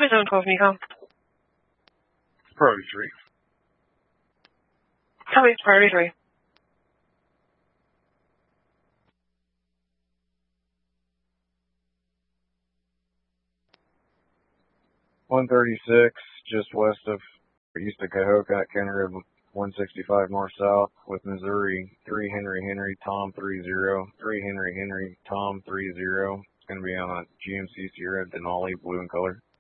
Zone 12, Nico. Priority 3. Copy, it's priority 3. .136, just west of, east of Cahokia, County Road 165 north south with Missouri, 3 Henry, Tom 30, 3 Henry, Tom 30. It's going to be on a GMC Sierra Denali, blue in color.